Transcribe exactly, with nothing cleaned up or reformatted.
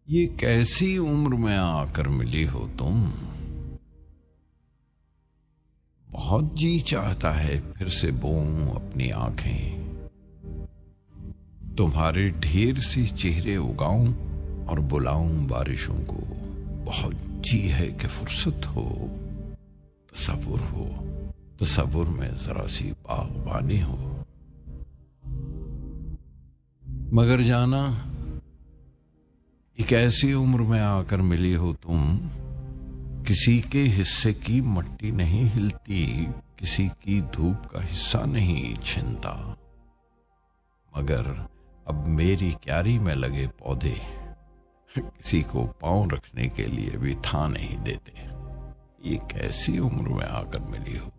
ये कैसी उम्र में आकर मिली हो तुम। बहुत जी चाहता है फिर से बोऊं अपनी आंखें, तुम्हारे ढेर से चेहरे उगाऊं और बुलाऊं बारिशों को। बहुत जी है कि फुर्सत हो, तसव्वुर हो, तसव्वुर में जरा सी बागबानी हो। मगर जाना एक ऐसी उम्र में आकर मिली हो तुम, किसी के हिस्से की मट्टी नहीं हिलती, किसी की धूप का हिस्सा नहीं छिनता। मगर अब मेरी क्यारी में लगे पौधे किसी को पांव रखने के लिए भी था नहीं देते। ये कैसी उम्र में आकर मिली हो।